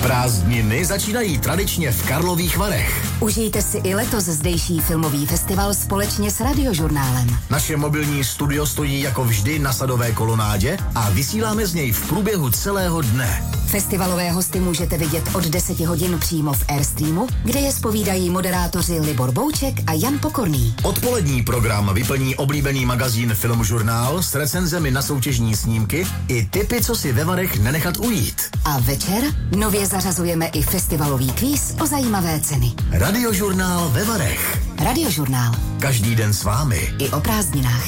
Prázdniny začínají tradičně v Karlových Varech. Užijte si i letos zdejší filmový festival společně s Radiožurnálem. Naše mobilní studio stojí jako vždy na Sadové kolonádě a vysíláme z něj v průběhu celého dne. Festivalové hosty můžete vidět od 10 hodin přímo v Airstreamu, kde je zpovídají moderátoři Libor Bouček a Jan Pokorný. Odpolední program vyplní oblíbený magazín Filmžurnál s recenzemi na soutěžní snímky i tipy, co si ve Varech nenechat ujít. A večer nově zařazujeme i festivalový kvíz o zajímavé ceny. Radiožurnál ve Varech. Radiožurnál. Každý den s vámi. I o prázdninách.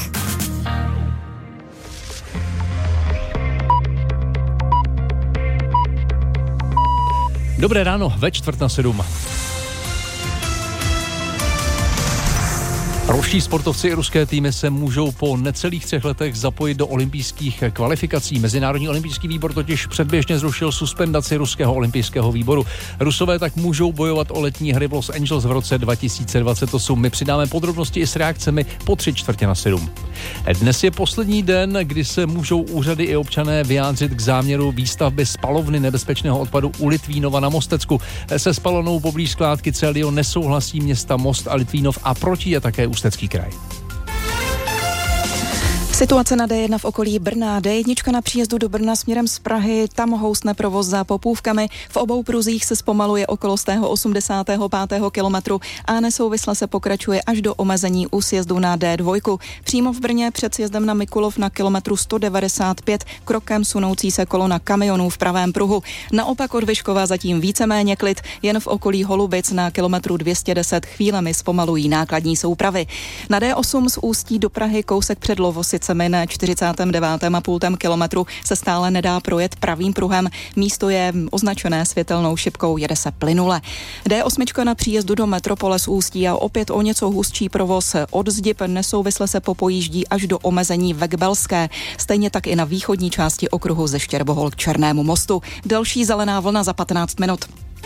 Dobré ráno, ve 6:45. Ruští sportovci i ruské týmy se můžou po necelých 3 letech zapojit do olympijských kvalifikací. Mezinárodní olympijský výbor totiž předběžně zrušil suspendaci ruského olympijského výboru. Rusové tak můžou bojovat o letní hry v Los Angeles v roce 2028. My přidáme podrobnosti i s reakcemi po 6:45. Dnes je poslední den, kdy se můžou úřady i občané vyjádřit k záměru výstavby spalovny nebezpečného odpadu u Litvínova na Mostecku. Se spalonou poblíž skládky Celio nesouhlasí města Most a Litvínov a proti je také Ústecký kraj. Situace na D1 v okolí Brna. D1 na příjezdu do Brna směrem z Prahy, tam housne provoz za Popůvkami. V obou pruzích se zpomaluje okolo 85. kilometru a nesouvisle se pokračuje až do omezení u sjezdu na D2. Přímo v Brně před sjezdem na Mikulov na kilometru 195 krokem sunoucí se kolona kamionů v pravém pruhu. Naopak od Vyškova zatím víceméně klid, jen v okolí Holubic na kilometru 210 chvílemi zpomalují nákladní soupravy. Na D8 z Ústí do Prahy kousek před Lovosicemi na 49,5 kilometru se stále nedá projet pravým pruhem. Místo je označené světelnou šipkou, jede se plynule. D8 na příjezdu do metropole z Ústí a opět o něco hustší provoz od Zdib nesouvisle se popojíždí až do omezení Vekbelské. Stejně tak i na východní části okruhu ze Štěrbohol k Černému mostu. Další zelená vlna za 15 minut.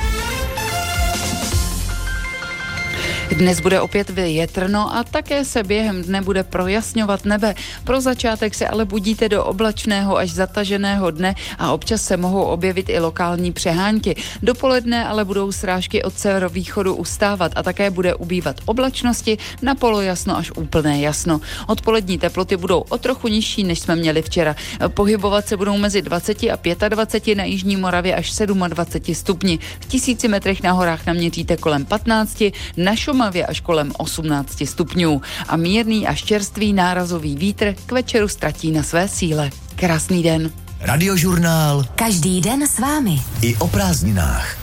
Dnes bude opět větrno a také se během dne bude projasňovat nebe. Pro začátek se ale budíte do oblačného až zataženého dne a občas se mohou objevit i lokální přehánky. Dopoledne ale budou srážky od severovýchodu ustávat a také bude ubývat oblačnosti na polojasno až úplné jasno. Odpolední teploty budou o trochu nižší, než jsme měli včera. Pohybovat se budou mezi 20 a 25 na jižní Moravě až 27 stupni. V 1000 metrech na horách naměříte kolem 15, na Šumavě až kolem 18 stupňů a mírný až čerstvý nárazový vítr k večeru ztratí na své síle. Krásný den. Radiožurnál. Každý den s vámi. I o prázdninách.